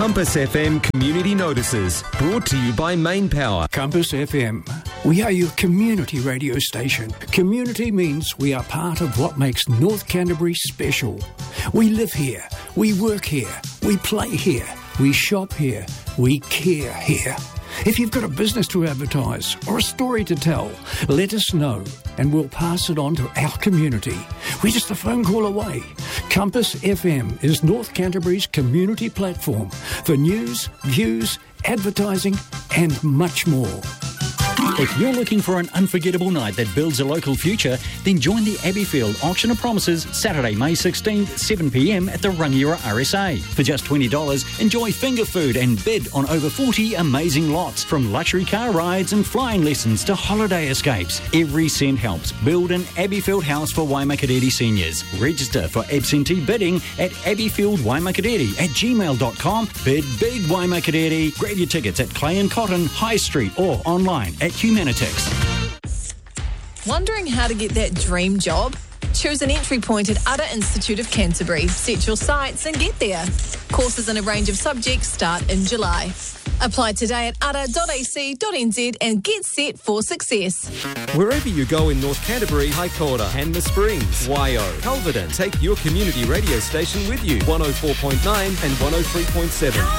Compass FM Community Notices, brought to you by Main Power. Compass FM. We are your community radio station. Community means we are part of what makes North Canterbury special. We live here, we work here, we play here, we shop here, we care here. If you've got a business to advertise or a story to tell, let us know and we'll pass it on to our community. We're just a phone call away. Compass FM is North Canterbury's community platform for news, views, advertising and much more. If you're looking for an unforgettable night that builds a local future, then join the Abbeyfield Auction of Promises Saturday, May 16th, 7pm at the Rangiora RSA. For just $20, enjoy finger food and bid on over 40 amazing lots, from luxury car rides and flying lessons to holiday escapes. Every cent helps. Build an Abbeyfield house for Waimakariri seniors. Register for absentee bidding at abbeyfieldwaimakariri@gmail.com. Bid big, Waimakariri. Grab your tickets at Clay & Cotton, High Street or online at Humanitix. Wondering how to get that dream job? Choose an entry point at Udder Institute of Canterbury. Set your sights and get there. Courses in a range of subjects start in July. Apply today at udder.ac.nz and get set for success. Wherever you go in North Canterbury, Haikora, Hanmer Springs, Waio, Calverton, take your community radio station with you. 104.9 and 103.7.